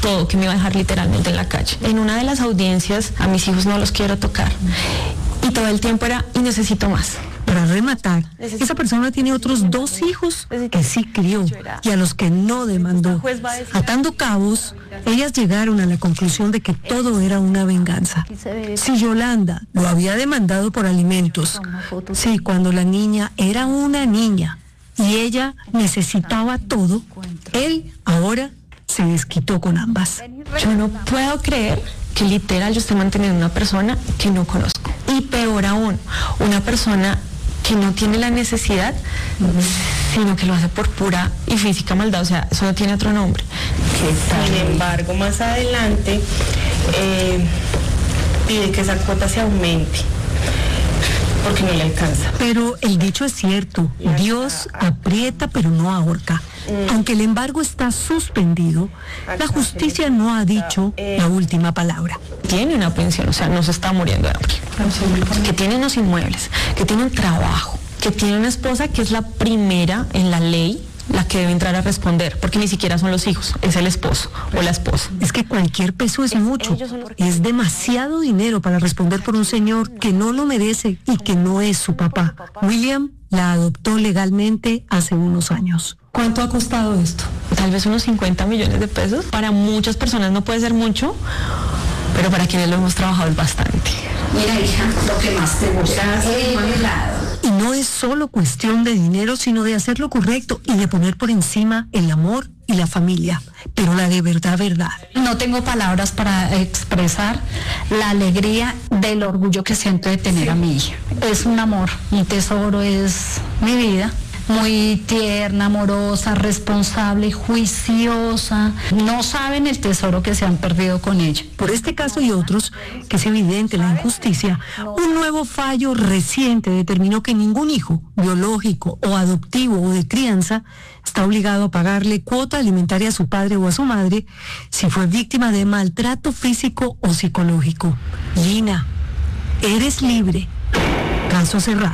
todo, que me iba a dejar literalmente en la calle. En una de las audiencias, a mis hijos no los quiero tocar. Y todo el tiempo era, y necesito más. Para rematar, esa persona tiene otros 2 hijos que sí crió y a los que no demandó. Atando cabos, ellas llegaron a la conclusión de que todo era una venganza. Si Yolanda lo había demandado por alimentos, sí, cuando la niña era una niña y ella necesitaba todo, él ahora se desquitó con ambas. Yo no puedo creer que literal yo esté manteniendo una persona que no conozco. Y peor aún, una persona que no tiene la necesidad, sino que lo hace por pura y física maldad, o sea, eso no tiene otro nombre. Sin embargo, más adelante pide que esa cuota se aumente, porque no le alcanza. Pero el dicho es cierto, Dios aprieta pero no ahorca. Aunque el embargo está suspendido, la justicia no ha dicho la última palabra. Tiene una pensión, o sea, no se está muriendo de hambre. Que tiene unos inmuebles, que tiene un trabajo, que tiene una esposa que es la primera en la ley, la que debe entrar a responder, porque ni siquiera son los hijos, es el esposo o la esposa. Es que cualquier peso es mucho, es demasiado dinero para responder por un señor que no lo merece y que no es su papá. William la adoptó legalmente hace unos años. ¿Cuánto ha costado esto? Tal vez unos 50 millones de pesos. Para muchas personas no puede ser mucho, pero para quienes lo hemos trabajado es bastante. Mira, hija, lo que más te gusta es el helado. Y no es solo cuestión de dinero, sino de hacer lo correcto y de poner por encima el amor y la familia. Pero la de verdad. No tengo palabras para expresar la alegría del orgullo que siento de tener a mi hija. Es un amor, un tesoro, es mi vida. Muy tierna, amorosa, responsable, juiciosa. No saben el tesoro que se han perdido con ella. Por este caso y otros, que es evidente la injusticia, un nuevo fallo reciente determinó que ningún hijo, biológico o adoptivo o de crianza, está obligado a pagarle cuota alimentaria a su padre o a su madre si fue víctima de maltrato físico o psicológico. Gina, eres libre. Caso cerrado.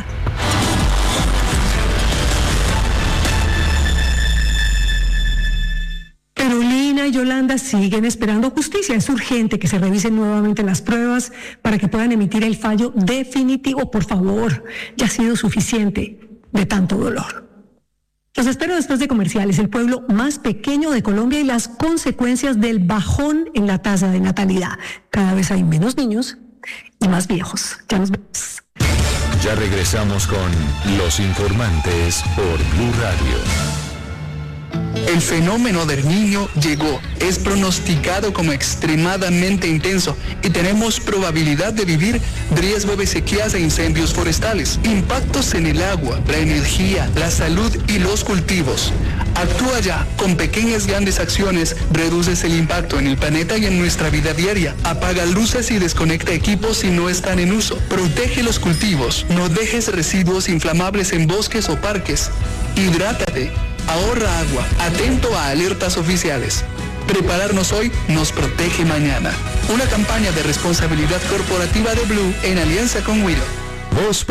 Pero Lina y Yolanda siguen esperando justicia. Es urgente que se revisen nuevamente las pruebas para que puedan emitir el fallo definitivo. Por favor, ya ha sido suficiente de tanto dolor. Los espero después de comerciales. El pueblo más pequeño de Colombia y las consecuencias del bajón en la tasa de natalidad. Cada vez hay menos niños y más viejos. Ya nos vemos. Ya regresamos con Los Informantes por Blue Radio. El fenómeno del Niño llegó, es pronosticado como extremadamente intenso y tenemos probabilidad de vivir riesgo de sequías e incendios forestales, impactos en el agua, la energía, la salud y los cultivos. Actúa ya, con pequeñas grandes acciones, reduces el impacto en el planeta y en nuestra vida diaria. Apaga luces y desconecta equipos si no están en uso. Protege los cultivos, no dejes residuos inflamables en bosques o parques. Hidrátate. Ahorra agua, atento a alertas oficiales. Prepararnos hoy nos protege mañana. Una campaña de responsabilidad corporativa de Blue en alianza con Willow.